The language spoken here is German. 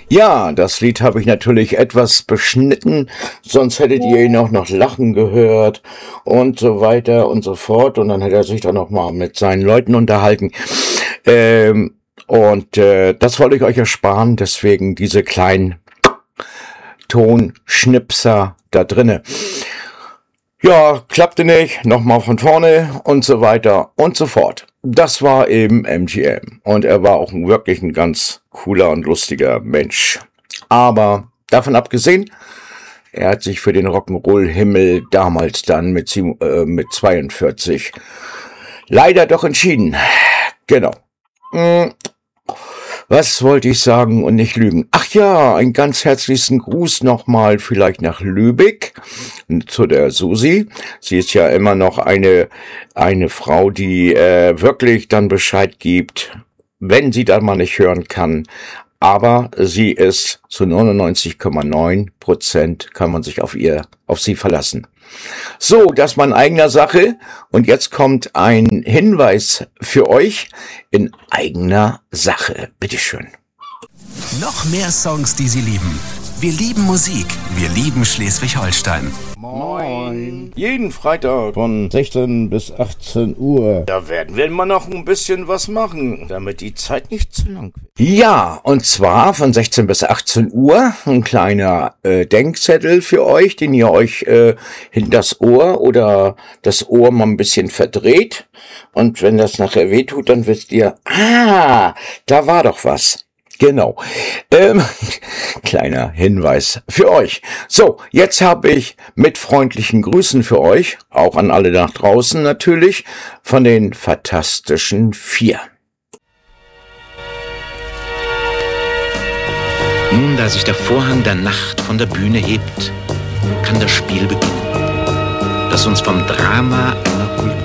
Ja, das Lied habe ich natürlich etwas beschnitten, sonst hättet ihr ihn auch noch lachen gehört und so weiter und so fort. Und dann hätte er sich dann noch mal mit seinen Leuten unterhalten. Das wollte ich euch ersparen, deswegen diese kleinen Tonschnipser da drinne. Ja, klappte nicht, nochmal von vorne und so weiter und so fort. Das war eben MGM und er war auch wirklich ein ganz cooler und lustiger Mensch. Aber davon abgesehen, er hat sich für den Rock'n'Roll-Himmel damals dann mit 42 leider doch entschieden. Genau. Was wollte ich sagen und nicht lügen? Ach ja, einen ganz herzlichen Gruß nochmal vielleicht nach Lübeck zu der Susi. Sie ist ja immer noch eine Frau, die wirklich dann Bescheid gibt, wenn sie da mal nicht hören kann. Aber sie ist zu 99,9% kann man sich auf sie verlassen. So, das war in eigener Sache. Und jetzt kommt ein Hinweis für euch in eigener Sache. Bitteschön. Noch mehr Songs, die Sie lieben. Wir lieben Musik. Wir lieben Schleswig-Holstein. Moin. Jeden Freitag von 16 bis 18 Uhr. Da werden wir mal noch ein bisschen was machen, damit die Zeit nicht zu lang wird. Ja, und zwar von 16 bis 18 Uhr ein kleiner Denkzettel für euch, den ihr euch hinter das Ohr oder das Ohr mal ein bisschen verdreht. Und wenn das nachher wehtut, dann wisst ihr, da war doch was. Genau. Kleiner Hinweis für euch. So, jetzt habe ich mit freundlichen Grüßen für euch, auch an alle nach draußen natürlich, von den Fantastischen Vier. Nun, da sich der Vorhang der Nacht von der Bühne hebt, kann das Spiel beginnen, das uns vom Drama einer Kultur